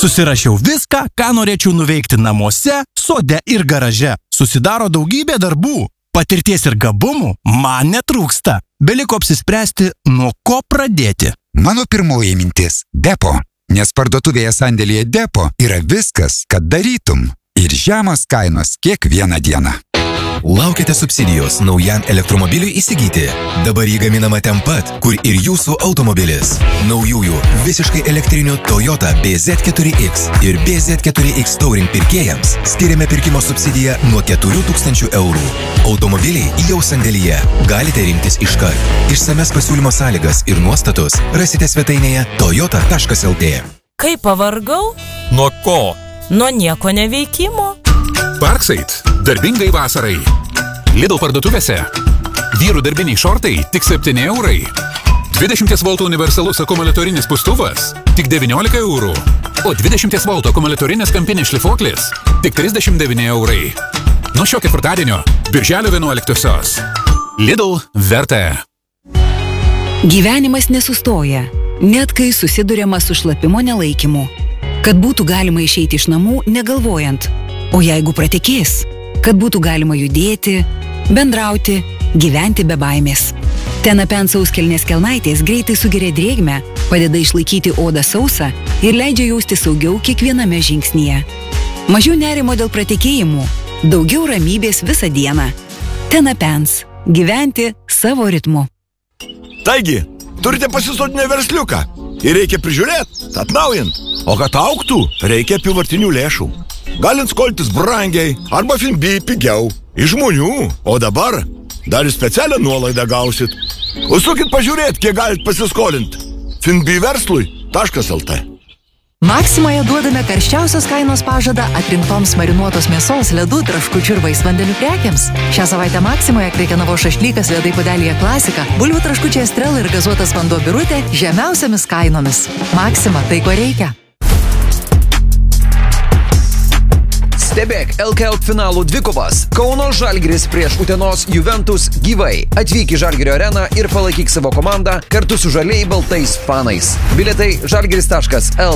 Susirašiau viską, ką norėčiau nuveikti namuose, sode ir garaže. Susidaro daugybė darbų. Patirties ir gabumų man netrūksta. Beliko apsispręsti, nuo ko pradėti. Mano pirmoji mintis – Depo. Nes parduotuvėje sandėlyje Depo yra viskas, kad darytum. Ir žemos kainos kiekvieną dieną. Laukite subsidijos naujam elektromobiliui įsigyti. Dabar jį gaminama ten pat, kur ir jūsų automobilis. Naujųjų visiškai elektrinių Toyota BZ4X ir BZ4X Touring pirkėjams skiriame pirkimo subsidiją nuo 4000 eurų. Automobiliai jau sandėlyje. Galite rinktis iškart. Išsames pasiūlymo sąlygas ir nuostatus rasite svetainėje toyota.lt. Kai pavargau? Nuo ko? Nuo nieko neveikimo. Parkside. Darbingai vasarai. Lidl parduotuvėse. Vyrų darbiniai šortai tik 7 eurai. 20 voltų universalus akumuliatorinis pustuvas tik 19 eurų. O 20 voltų akumuliatorinis kampinis šlifuoklis tik 39 eurai. Nuo šio ketvirtadienio, birželio 11-osios. Lidl verta. Gyvenimas nesustoja, net kai susiduriama su šlapimo nelaikymu. Kad būtų galima išeiti iš namų negalvojant. O jeigu pratekės, kad būtų galima judėti, bendrauti, gyventi be baimės. Tenapens sauskelnės kelnaitės greitai sugeria drėgmę, padeda išlaikyti odą sausą ir leidžia jausti saugiau kiekviename žingsnyje. Mažiau nerimo dėl pratekėjimų, daugiau ramybės visą dieną. Tenapens. Gyventi savo ritmu. Taigi, turite pasisodinę versliuką ir reikia prižiūrėti, atnaujint. O kad augtų, reikia apyvartinių lėšų. Galint skoltis brangiai arba Finbi pigiau. Iš žmonių. O dabar dar ir specialią nuolaidą gausit. Užsukit pažiūrėti, kiek galit pasiskolinti. finbiverslui.lt. Maksimoje duodame karščiausios kainos pažadą atrinktoms marinuotos mėsos, ledų, traškučių ir vaisvandenių prekiams. Šią savaitę Maksimoje krekenavos šašlykas ledai puodelyje Klasika, bulvių traškučiai Estrela ir gazuotas vanduo Birutė žemiausiamis kainomis. Maksima, tai ko reikia. Stebėk LKL finalų dvikovas. Kauno Žalgiris prieš Utenos Juventus gyvai. Atvyk į Žalgirio areną ir palaikyk savo komandą kartu su žaliai baltais fanais. Bilietai žalgiris.lt.